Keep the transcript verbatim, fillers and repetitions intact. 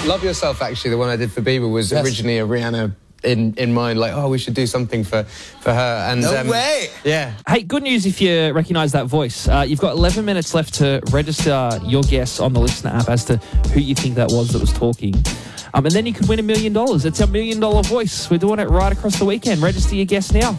Love Yourself, actually, the one I did for Bieber, was Yes. originally a Rihanna in, in mind, like, oh, we should do something for, for her. And, No um, way! Yeah. Hey, good news if you recognise that voice. Uh, you've got eleven minutes left to register your guess on the Listener app as to who you think that was that was talking. Um, and then you could win a million dollars. It's our million dollar voice. We're doing it right across the weekend. Register your guess now.